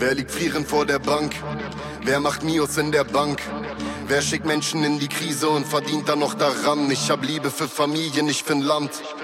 Wer liegt frierend vor der Bank? Wer macht Mios in der Bank? Wer schickt Menschen in die Krise und verdient dann noch daran? Ich hab Liebe für Familie, nicht für'n Land.